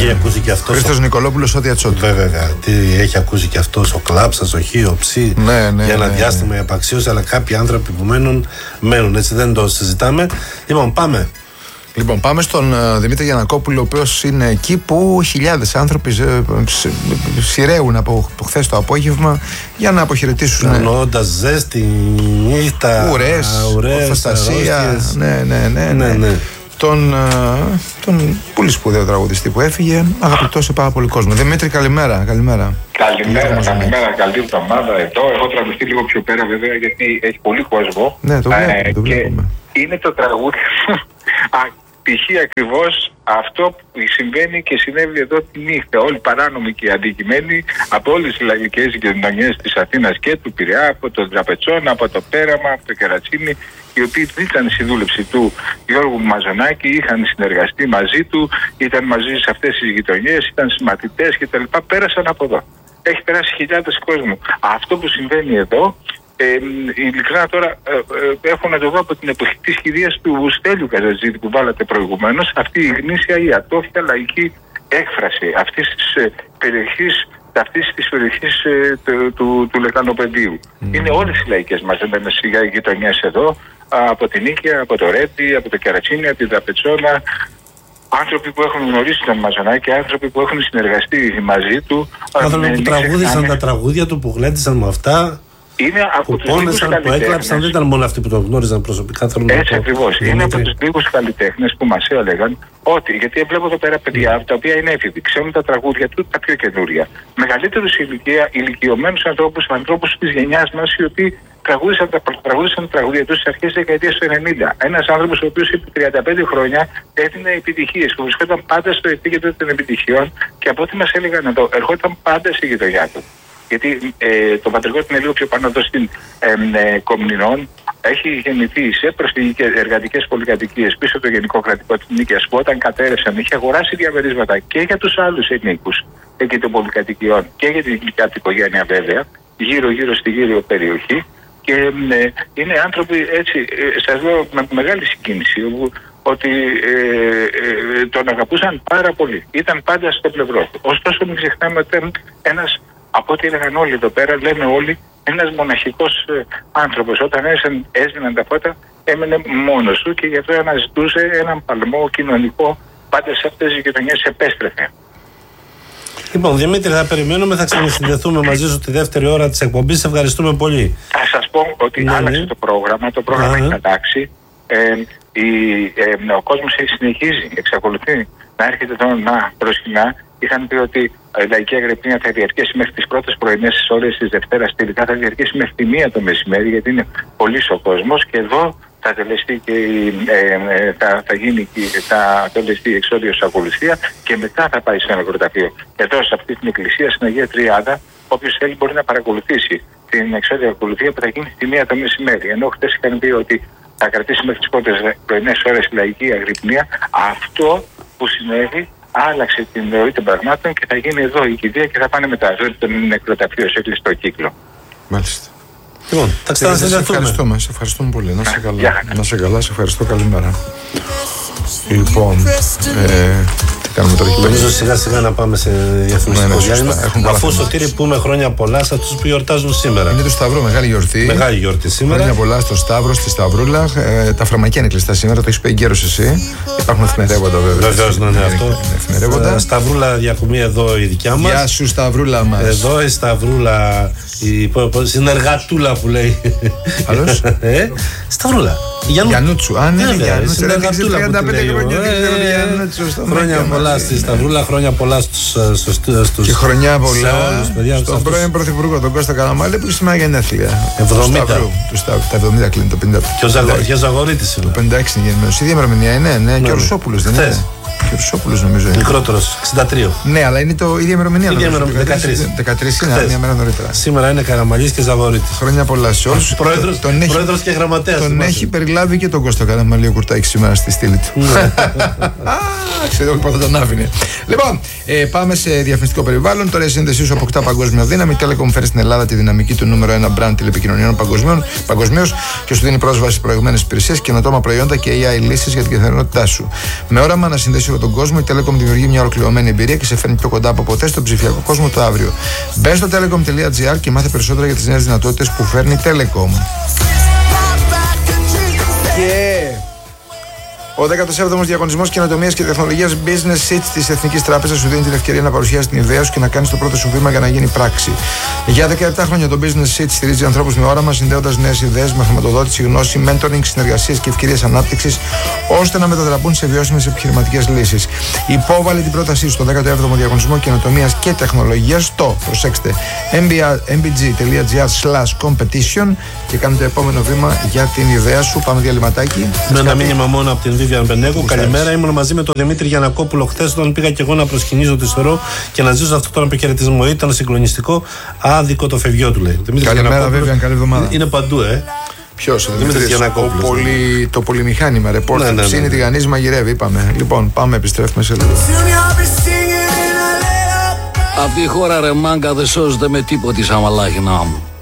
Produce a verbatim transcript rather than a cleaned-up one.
έχει ακούσει και αυτό. Χρήστος Νικολόπουλος, ό,τι ατσότη. Βέβαια. Τι έχει ακούσει και αυτό ο Κλάψας, ο Χ, ο Ψ. Ναι, ναι, για ένα ναι, διάστημα η απαξίωση, αλλά κάποιοι άνθρωποι που μένουν, μένουν. Έτσι δεν το συζητάμε. Λοιπόν, πάμε. Λοιπόν, πάμε στον uh, Δημήτρη Γιαννακόπουλο, ο οποίος είναι εκεί που χιλιάδες άνθρωποι uh, σειραίουν από χθες το απόγευμα για να αποχαιρετήσουν. Εννοώντας ζέστη, νύχτα, ουρές, φαντασία. Ναι, ναι, ναι, ναι. ναι. Τον, uh, τον πολύ σπουδαίο τραγουδιστή που έφυγε, αγαπητό σε πάρα πολύ κόσμο. Δημήτρη, καλημέρα. Καλημέρα, καλημέρα, καλημέρα, καλή εβδομάδα εδώ. Έχω τραγουδιστεί λίγο πιο πέρα βέβαια, γιατί έχει πολύ κόσμο. Ναι, το βλέπουμε. Ε, το βλέπουμε. Είναι το τραγούδι. Π.χ. ακριβώς αυτό που συμβαίνει και συνέβη εδώ τη νύχτα. Όλοι παράνομοι και αντικειμένοι από όλες τις λαϊκές κοινωνίες της Αθήνας και του Πειραιά, από τον Τραπετσόνα, από το Πέραμα, από το Κερατσίνι, οι οποίοι ήταν στη δούλεψη του Γιώργου Μαζονάκη, είχαν συνεργαστεί μαζί του, ήταν μαζί σε αυτές τις γειτονιές, ήταν συμμαθητές κτλ. Πέρασαν από εδώ. Έχει περάσει χιλιάδες κόσμου. Αυτό που συμβαίνει εδώ. Ε, ειλικρινά τώρα ε, ε, έχω να το δω από την εποχή της κηδείας του Στέλιου Καζατζίδη που βάλατε προηγουμένως, αυτή η γνήσια ή ατόφια λαϊκή έκφραση αυτής της ε, περιοχής, αυτής της περιοχής ε, του, του, του Λεκανοπεδίου. Mm. Είναι όλες οι λαϊκές μαζεμένες γειτονιές εδώ, από την Νίκαια, από το Ρέντι, από το Κερατσίνι, από την Τραπετσόνα. Άνθρωποι που έχουν γνωρίσει τον Μαζονάκη, άνθρωποι που έχουν συνεργαστεί μαζί του. Άνθρωποι που τραγούδισαν τα τραγούδια του, που γλέντισαν με αυτά. Είναι από που πόνεσαν, που έκλαψαν, δεν ήταν μόνο αυτοί που τον γνώριζαν προσωπικά. Έτσι ακριβώς. Είναι από τους λίγους καλλιτέχνες που μας έλεγαν ότι, γιατί βλέπω εδώ πέρα παιδιά τα οποία είναι έφηβοι, ξέρουν τα τραγούδια του τα πιο καινούρια. Μεγαλύτερους ηλικία, ηλικιωμένους ανθρώπους, ανθρώπους της γενιάς μας, οι οποίοι τραγούδισαν τα, τραγούδισαν τα τραγούδια τους στις αρχές της δεκαετίας του ενενήντα. Ένας άνθρωπος ο οποίος επί τριάντα πέντε χρόνια έδινε επιτυχίες, που βρισκόταν πάντα στο επίκεντρο των επιτυχιών και από ό,τι μας έλεγαν εδώ, ερχόταν πάντα στη γειτονιά του. Γιατί ε, το πατρικό του είναι λίγο πιο πάνω εδώ στην ε, ε, Κομνηνών. Έχει γεννηθεί σε προσφυγικές εργατικές πολυκατοικίες πίσω από το Γενικό Κρατικό της Νίκαιας, που όταν κατέρευσαν είχε αγοράσει διαμερίσματα και για τους άλλους ενίκους εκεί των πολυκατοικιών και για την γλυκιά του οικογένεια βέβαια, γύρω-γύρω στη γύρω περιοχή. Και ε, είναι άνθρωποι έτσι, ε, σας λέω με μεγάλη συγκίνηση, όπου, ότι ε, ε, τον αγαπούσαν πάρα πολύ. Ήταν πάντα στο πλευρό του. Ωστόσο μην ξεχνάμε ότι ήταν ένας, από ό,τι έλεγαν όλοι εδώ πέρα, λένε όλοι, ένας μοναχικός ε, άνθρωπος. Όταν έσβηναν τα φώτα έμενε μόνος του και γι' αυτό αναζητούσε έναν παλμό κοινωνικό, πάντα σε αυτές τις γειτονιές επέστρεφε. Λοιπόν, Δημήτρη, θα περιμένουμε, θα ξανασυνδεθούμε μαζί σου τη δεύτερη ώρα της εκπομπής. Σε ευχαριστούμε πολύ. Θα σας πω ότι ναι, άλλαξε ναι. το πρόγραμμα. Το πρόγραμμα uh-huh. είναι εντάξει. Ε, η, ε, ο κόσμος συνεχίζει, εξακολουθεί να έρχεται εδώ να προσκυνά. Είχαν πει ότι η λαϊκή αγρυπνία θα διαρκέσει μέχρι τις πρώτες πρωινές ώρες της Δευτέρας. Τελικά θα διαρκέσει μέχρι τη μία το μεσημέρι, γιατί είναι πολύς ο κόσμος. Και εδώ θα τελεστεί και η, ε, ε, θα, θα γίνει και θα τελεστεί η εξόδιος ακολουθία και μετά θα πάει σε ένα νεκροταφείο. Εδώ σε αυτή την εκκλησία στην Αγία Τριάδα, όποιος θέλει μπορεί να παρακολουθήσει την εξόδια ακολουθία που θα γίνει στη μία το μεσημέρι. Ενώ χτες είχαν πει ότι θα κρατήσει μέχρι τις πρώτες πρωινές ώρες η λαϊκή αγρυπνία, αυτό που συνέβη άλλαξε την ροή των πραγμάτων και θα γίνει εδώ η κηδεία και θα πάνε μετά το νεκροταφείο σε κλειστό κύκλο. Μάλιστα. Λοιπόν, θα ξανασυνδεθούμε. Σε ευχαριστούμε, σε ευχαριστούμε πολύ. Να σε καλά. Να σε καλά, σε ευχαριστώ. Καλημέρα. Λοιπόν, ε, τι κάνουμε τώρα? Νομίζω σιγά σιγά να πάμε σε διαφημιστικό διάλειμμα. Αφού Σωτήρη πούμε χρόνια πολλά σε αυτούς που γιορτάζουν σήμερα. Είναι του Σταυρού, μεγάλη γιορτή. Μεγάλη γιορτή σήμερα. Χρόνια πολλά στο Σταύρο, στη Σταυρούλα. Ε, τα φαρμακεία είναι κλειστά σήμερα, το έχει πει εγκαίρος εσύ. Υπάρχουν εφημερεύοντα βέβαια. Βεβαίως, ναι, ναι, αυτό. Εφημερεύοντα. Σταυρούλα διακομμή εδώ η δικιά μας. Γεια σου, Σταυρούλα μας. Εδώ η Σταυρούλα, η συνεργατούλα που λέει. Άλλος. Σταυρούλα. Γιαννούτσου. Α, ναι, Γιαννούτσου. Χρόνια πολλά στη Σταυρούλα, χρόνια πολλά στους. Και χρονιά πολλά στον πρώην πρωθυπουργό, τον Κώστα Καραμανλή, που έχει σήμερα γενέθλια. εβδομήντα. Τα εβδομήντα κλείνει, το πενήντα. Και ο Ζαγορίτης είναι. Το πενήντα έξι είναι γεννημένος. Η ίδια ημερομηνία είναι, ναι, και ο Ρουσόπουλος δεν είναι? Και ο Ρουσόπουλος νομίζω είναι. Μικρότερος, εξήντα τρία. Ναι, αλλά είναι το ίδια ημερομηνία. δεκατρείς. δεκατρείς είναι, μια μέρα νωρίτερα. Σήμερα είναι Καραμανλής και Ζαγορίτης. Χρόνια πολλά σε όλους. Πρόεδρος και γραμματέας. Τον έχει περιλάβει και τον Κώστα Καραμανλή ο Κουρτάκης σήμερα στη στήλη του. Ξέρω πότε θα τον άφηνε. Λοιπόν, πάμε σε διαφημιστικό περιβάλλον. Τώρα η σύνδεσή σου αποκτά παγκόσμια δύναμη. Η Telecom φέρει στην Ελλάδα τη δυναμική του νούμερο ένα brand τηλεπικοινωνιών παγκοσμίως και σου δίνει πρόσβαση σε προηγμένες υπηρεσίες, καινοτόμα προϊόντα και έι άι λύσεις για την καθημερινότητά σου. Με όραμα να συνδέσει σε όλο τον κόσμο. Η Telecom δημιουργεί μια ολοκληρωμένη εμπειρία και σε φέρνει πιο κοντά από ποτέ στον ψηφιακό κόσμο το αύριο. Μπες στο telecom τελεία gr και μάθε περισσότερα για τις νέες δυνατότητες που φέρνει η Telecom. Και ο δέκατος έβδομος Διαγωνισμός Καινοτομίας και Τεχνολογίας Business Seats της Εθνικής Τράπεζας σου δίνει την ευκαιρία να παρουσιάσεις την ιδέα σου και να κάνεις το πρώτο σου βήμα για να γίνει πράξη. Για δεκαεπτά χρόνια το Business Seats στηρίζει ανθρώπους με όραμα, συνδέοντας νέες ιδέες με χρηματοδότηση, γνώση, mentoring, συνεργασίες και ευκαιρίες ανάπτυξης, ώστε να μετατραπούν σε βιώσιμες επιχειρηματικές λύσεις. Υπόβαλε την πρότασή σου στο δέκατο έβδομο Διαγωνισμό Καινοτομίας και Τεχνολογίας στο, προσέξτε, εμ μπι τζι τελεία τζι αρ σλας competition και κάνε το επόμενο βήμα για την ιδέα σου. Πάμε διαλυματάκι. Με ένα μήνυμα μόνο από την Βίβιαν Μπενέκου. Καλημέρα, ήμουν μαζί με τον Δημήτρη Γιαννακόπουλο χθες όταν πήγα και εγώ να προσκυνήσω τη Σωρό και να ζήσω αυτόν τον αποχαιρετισμό. Ήταν συγκλονιστικό, άδικο το φευγιό του λέει. Καλημέρα, Βίβιαν, καλή εβδομάδα. Είναι παντού, ε. Ποιος, ο Δημήτρης Γιαννακόπουλος. Πολυ... Το πολυμηχάνημα ρεπόρτερ. Ναι, ναι, ναι. Ψήνει, τηγανίζει, μαγειρεύει, είπαμε. Λοιπόν, πάμε, επιστρέφουμε σε λίγο. Αυτή η χώρα ρε μάγκα δεν σώζεται με τίποτη σαν μαλάχινά μου.